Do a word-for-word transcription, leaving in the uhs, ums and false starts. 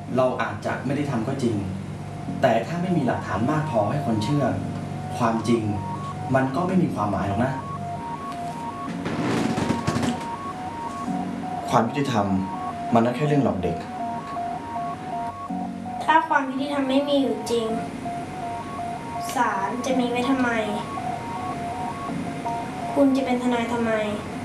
เราอาจจะไม่ได้ทำก็จริงแต่ถ้าไม่มีหลักฐานมากพอให้คนเชื่อความจริงมันก็ไม่มีความหมายหรอกนะความยุติธรรมมันก็แค่เรื่องหลอกเด็กถ้าความยุติธรรมไม่มีอยู่จริงศาลจะมีไว้ทำไมคุณจะเป็นทนายทำไม